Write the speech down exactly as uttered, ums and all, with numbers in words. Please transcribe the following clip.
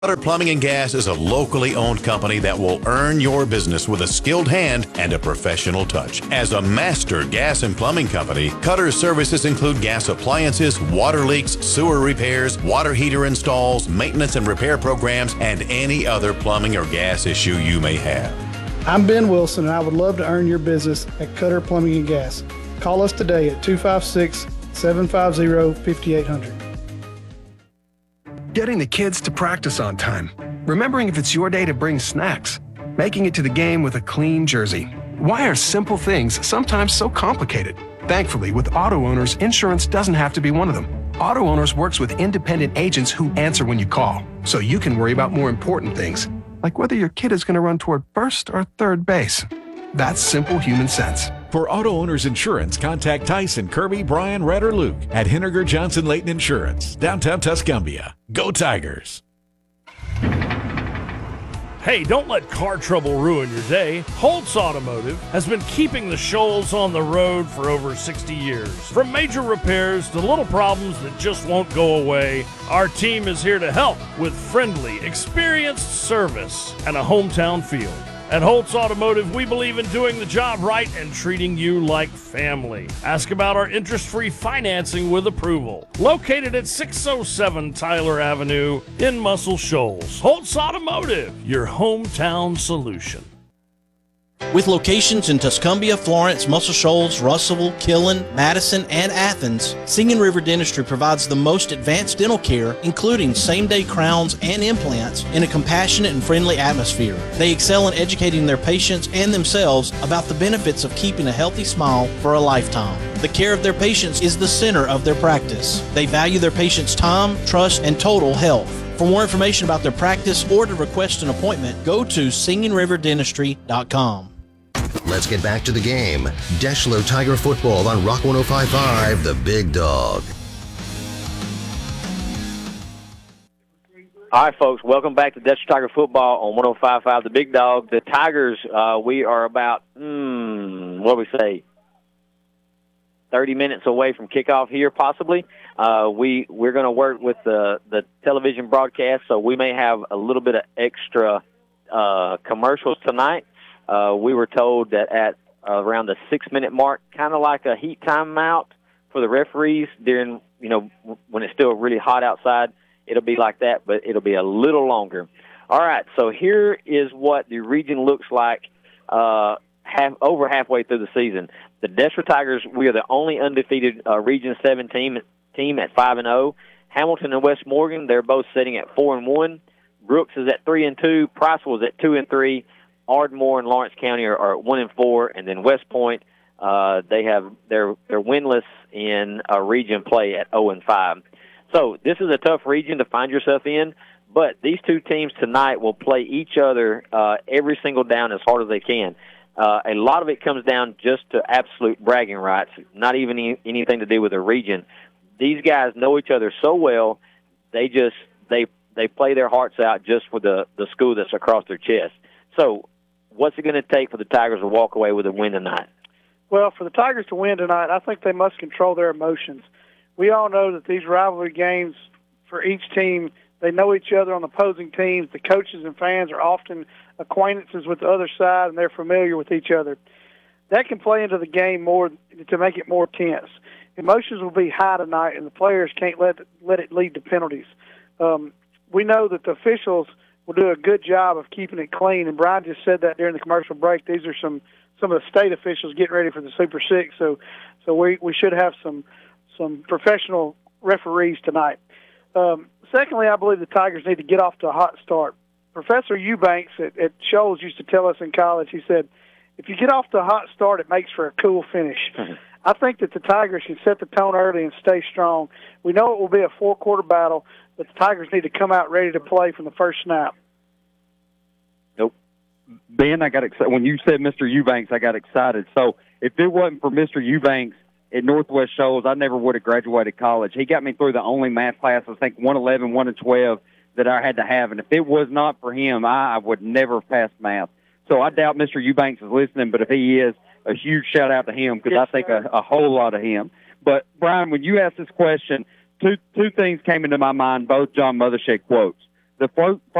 Cutter Plumbing and Gas is a locally owned company that will earn your business with a skilled hand and a professional touch. As a master gas and plumbing company, Cutter's services include gas appliances, water leaks, sewer repairs, water heater installs, maintenance and repair programs, and any other plumbing or gas issue you may have. I'm Ben Wilson, and I would love to earn your business at Cutter Plumbing and Gas. Call us today at two five six, seven five zero, five eight zero zero. Getting the kids to practice on time. Remembering if it's your day to bring snacks. Making it to the game with a clean jersey. Why are simple things sometimes so complicated? Thankfully, with Auto Owners, insurance doesn't have to be one of them. Auto Owners works with independent agents who answer when you call, so you can worry about more important things, like whether your kid is going to run toward first or third base. That's simple human sense. For Auto Owners Insurance, contact Tyson, Kirby, Brian, Red, or Luke at Henniger Johnson Leighton Insurance, downtown Tuscumbia. Go Tigers! Hey, don't let car trouble ruin your day. Holtz Automotive has been keeping the Shoals on the road for over sixty years. From major repairs to little problems that just won't go away, our team is here to help with friendly, experienced service and a hometown feel. At Holtz Automotive, we believe in doing the job right and treating you like family. Ask about our interest-free financing with approval. Located at six oh seven Tyler Avenue in Muscle Shoals. Holtz Automotive, your hometown solution. With locations in Tuscumbia, Florence, Muscle Shoals, Russellville, Killen, Madison, and Athens, Singing River Dentistry provides the most advanced dental care, including same-day crowns and implants, in a compassionate and friendly atmosphere. They excel in educating their patients and themselves about the benefits of keeping a healthy smile for a lifetime. The care of their patients is the center of their practice. They value their patients' time, trust, and total health. For more information about their practice or to request an appointment, go to singing river dentistry dot com. Let's get back to the game. Deshler Tiger Football on Rock one oh five point five, The Big Dog. All right, folks, welcome back to Deshler Tiger Football on one oh five point five, The Big Dog. The Tigers, uh, we are about, hmm, what do we say, thirty minutes away from kickoff here, possibly. Uh, we, we're going to work with the, the television broadcast, so we may have a little bit of extra uh, commercials tonight. Uh, we were told that at uh, around the six-minute mark, kind of like a heat timeout for the referees during, you know, when it's still really hot outside, it'll be like that, but it'll be a little longer. All right, so here is what the region looks like uh, half over halfway through the season. The Deshler Tigers, we are the only undefeated uh, Region seven team, team at five and oh. Hamilton and West Morgan, they're both sitting at four and one. Brooks is at three and two. Priceville is at two and three. Ardmore and Lawrence County are, are at one and four, and then West Point, uh, they have they're they're winless in uh, region play at oh and five. So this is a tough region to find yourself in, but these two teams tonight will play each other uh, every single down as hard as they can. Uh, a lot of it comes down just to absolute bragging rights, not even any, anything to do with the region. These guys know each other so well, they just they they play their hearts out just for the, the school that's across their chest. So what's it going to take for the Tigers to walk away with a win tonight? Well, for the Tigers to win tonight, I think they must control their emotions. We all know that these rivalry games for each team, they know each other on opposing teams. The coaches and fans are often acquaintances with the other side, and they're familiar with each other. That can play into the game more to make it more tense. Emotions will be high tonight, and the players can't let let it lead to penalties. Um, we know that the officials will do a good job of keeping it clean, and Brian just said that during the commercial break. These are some, some of the state officials getting ready for the Super Six, so so we, we should have some some professional referees tonight. Um, secondly, I believe the Tigers need to get off to a hot start. Professor Eubanks at, at Shoals used to tell us in college, he said, if you get off to a hot start, it makes for a cool finish. Mm-hmm. I think that the Tigers can set the tone early and stay strong. We know it will be a four-quarter battle, but the Tigers need to come out ready to play from the first snap. Nope. Ben, I got excited. When you said Mister Eubanks, I got excited. So if it wasn't for Mister Eubanks at Northwest Shoals, I never would have graduated college. He got me through the only math class, I think, one eleven, one twelve, that I had to have. And if it was not for him, I, I would never have passed math. So I doubt Mister Eubanks is listening, but if he is, a huge shout-out to him because yes, I think a, a whole lot of him. But, Brian, when you asked this question, two two things came into my mind, both John Mothershed quotes. the first